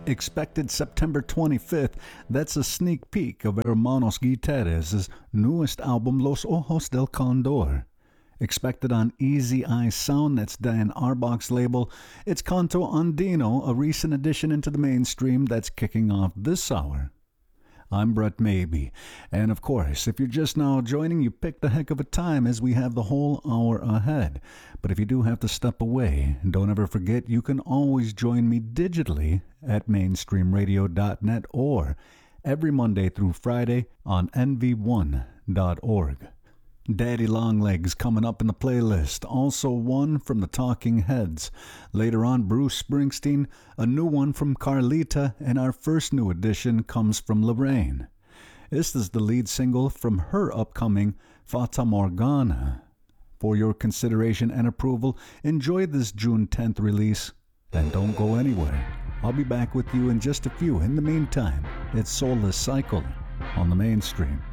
Expected September 25th, that's a sneak peek of Hermanos Guiterres' newest album, Los Ojos del Condor. Expected on Easy Eye Sound, that's Dan Arbach's label. It's Canto Andino, a recent addition into the mainstream that's kicking off this hour. I'm Brett Maybe, and of course, if you're just now joining, you picked a heck of a time as we have the whole hour ahead. But if you do have to step away, don't ever forget you can always join me digitally at mainstreamradio.net or every Monday through Friday on nv1.org. Daddy Longlegs coming up in the playlist. Also one from the Talking Heads. Later on, Bruce Springsteen, a new one from Carlita, and our first new addition comes from Lorraine. This is the lead single from her upcoming Fata Morgana. For your consideration and approval, enjoy this June 10th release and don't go anywhere. I'll be back with you in just a few. In the meantime, it's Soulless Cycle on the Mainstream.